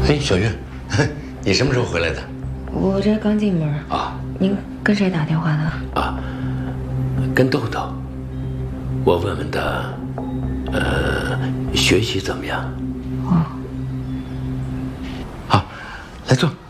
哎，小玉，你什么时候回来的？ 我这刚进门啊。 您跟谁打电话的？ 啊，跟豆豆。我问问他，学习怎么样？ 哦。 好，来坐。